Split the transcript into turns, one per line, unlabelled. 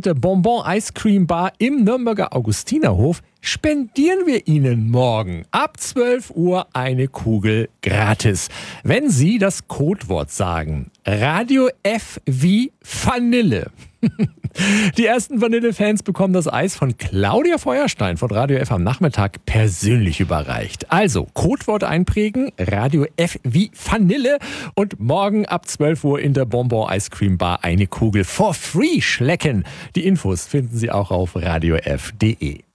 der Bonbon Ice Cream Bar im Nürnberger Augustinerhof spendieren wir Ihnen morgen ab 12 Uhr eine Kugel gratis. Wenn Sie das Codewort sagen, Radio F wie Vanille. Die ersten Vanille-Fans bekommen das Eis von Claudia Feuerstein von Radio F am Nachmittag persönlich überreicht. Also Codewort einprägen, Radio F wie Vanille und morgen ab 12 Uhr in der Bonbon Ice Cream Bar eine Kugel for free schlecken. Die Infos finden Sie auch auf radiof.de.